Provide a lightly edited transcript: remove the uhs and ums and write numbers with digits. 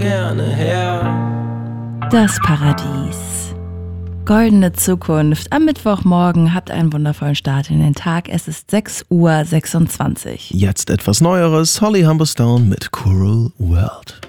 gerne her. Das Paradies. Goldene Zukunft. Am Mittwochmorgen habt einen wundervollen Start in den Tag. Es ist 6:26 Uhr. Jetzt etwas Neueres. Holly Humberstone mit Coral World.